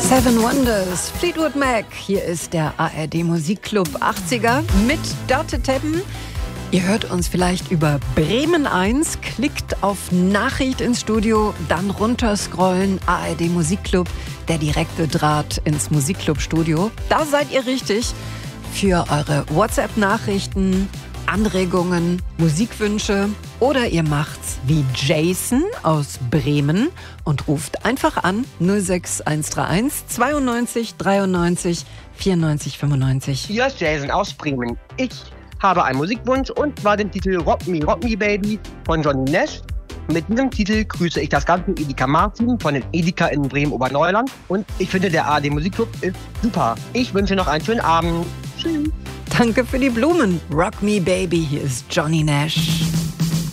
Seven Wonders, Fleetwood Mac. Hier ist der ARD Musikclub 80er mit Dörte Teppen. Ihr hört uns vielleicht über Bremen 1, klickt auf Nachricht ins Studio, dann runterscrollen, ARD Musikclub, der direkte Draht ins Musikclub-Studio. Da seid ihr richtig für eure WhatsApp-Nachrichten, Anregungen, Musikwünsche oder ihr macht's wie Jason aus Bremen und ruft einfach an 06131 92 93 94 95. Hier ist Jason aus Bremen. Ich habe einen Musikwunsch und zwar den Titel Rock Me Baby von Johnny Nash. Mit diesem Titel grüße ich das ganze Edeka Martin von den Edeka in Bremen-Oberneuland und ich finde, der ARD Musikclub ist super. Ich wünsche noch einen schönen Abend. Tschüss. Danke für die Blumen. Rock Me Baby, hier ist Johnny Nash.